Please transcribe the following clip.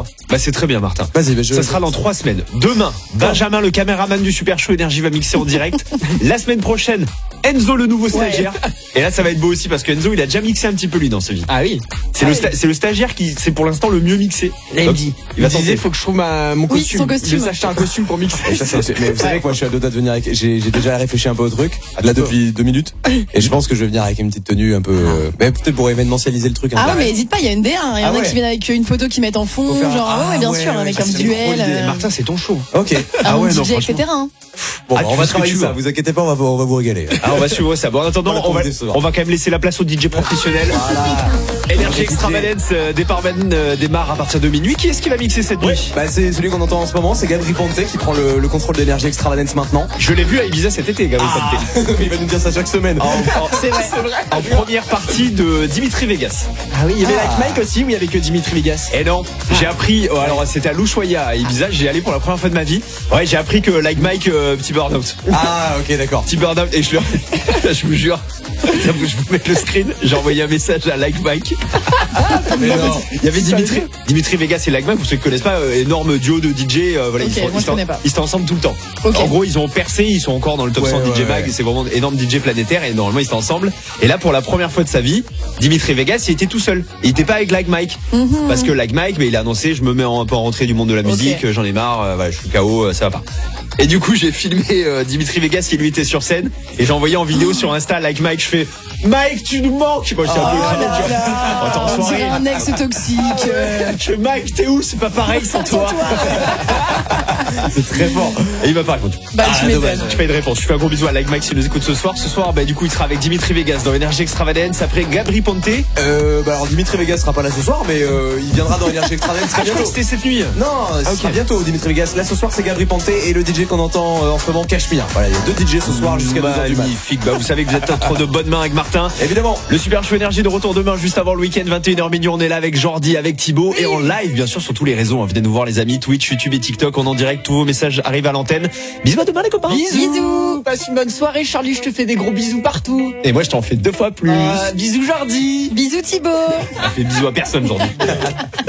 Bah c'est très bien Martin. Vas-y, Ça sera dans 3 semaines. Demain, Benjamin le caméraman du Super Show Énergie va mixer en direct. La semaine prochaine, Enzo le nouveau stagiaire. Et là ça va être beau aussi parce que Enzo il a déjà mixé un petit peu lui dans sa vie. Ah oui. C'est le stagiaire qui c'est pour l'instant le mieux mixé. Là, il me dit, il va disait, tenter. faut que je trouve mon costume. son costume. Je vais s'acheter un costume pour mixer. Et ça, mais vous savez que moi je suis à deux doigts de venir avec. J'ai déjà réfléchi un peu au truc là depuis 2 minutes et je pense que je vais venir avec une petite tenue un peu. Mais peut-être pour événementialiser le truc. Ah ouais, mais hésite pas, il y a une D1. Il y en a qui viennent avec une photo qui mettent en fond, genre bien sûr, avec un duel. Martin c'est ton show. Ok. Ah ouais, non, DJ, etc. Bon, Ah, on tu va fais ce que travailler tu ça. veux. Vous inquiétez pas, on va vous régaler. Ah, on va suivre ça. Bon, en attendant, Voilà, on va quand même laisser la place au DJ professionnel. Énergie Extravagance démarre à partir de minuit. Qui est-ce qui va mixer cette nuit? Bah c'est celui qu'on entend en ce moment, c'est Gabri Ponte qui prend le contrôle d'Énergie Extravagance maintenant. Je l'ai vu à Ibiza cet été, Gabriel Ponte. Il va nous dire ça chaque semaine. C'est vrai. En première partie de Dimitri Vegas. Ah oui, il y avait Like Mike aussi, ou il y avait que Dimitri Vegas? Et non, j'ai appris, alors c'était à l'Ushuaïa à Ibiza, j'ai allé pour la première fois de ma vie. Ouais, j'ai appris que Like Mike, petit burn-out. Ah ok d'accord. Petit burn-out, et je vous jure, je vous mets le screen, j'ai envoyé un message à Like Mike. Mais non. Il y avait Dimitri Vegas et Like Mike, pour ceux qui connaissent pas, énorme duo de DJ, voilà, Ok, moi, je connais pas. ils étaient ensemble tout le temps. Ok. En gros, ils ont percé, ils sont encore dans le top 100 DJ Mag, c'est vraiment énorme DJ planétaire, et normalement ils étaient ensemble. Et là, pour la première fois de sa vie, Dimitri Vegas, il était tout seul. Il était pas avec Like Mike. Parce que Like Mike, mais il a annoncé, je me mets un peu en rentrée du monde de la musique, j'en ai marre, voilà, je suis KO, ça va pas. Et du coup, j'ai filmé Dimitri Vegas qui lui était sur scène, et j'ai envoyé en vidéo sur Insta Like Mike, je fais Mike, tu nous manques. Moi, j'étais un peu écrasé, tu vois. Oh, t'es en On soirée. dirait un ex toxique. Je fais Mike, t'es où? C'est pas pareil sans toi. C'est très fort. Et il m'a pas répondu. Bah, tu m'étonnes. Je fais une réponse. Je fais un gros bisou à Like Mike s'il nous écoute ce soir. Ce soir, bah, du coup, il sera avec Dimitri Vegas dans Énergie Extravagance. Après, Gabri Ponte. Bah alors Dimitri Vegas sera pas là ce soir, mais il viendra dans Énergie Extravagance très Je crois bientôt. que c'était cette nuit. Non, ce sera bientôt Dimitri Vegas. Là ce soir c'est Gabri Ponte et le DJ qu'on entend en ce moment Cachemire. Voilà, il y a 2 DJ ce soir jusqu'à 2h du mat. Magnifique. Bah, vous savez que vous êtes entre de bonnes mains avec Martin. Évidemment. Le Super Show Énergie de retour demain juste avant le week-end 21h minuit. On est là avec Jordi, avec Thibaut et en live bien sûr sur tous les réseaux. Venez nous voir les amis, Twitch, YouTube et TikTok. On est en direct, tous vos messages arrivent à l'antenne. Bisous à demain les copains. Bisous. Passe une bonne soirée, Charlie, je te fais des gros bisous partout. Et moi je t'en fais 2 fois plus. Bisous Jordi. Bisous Thibaut. On fait bisous à personne Jordi.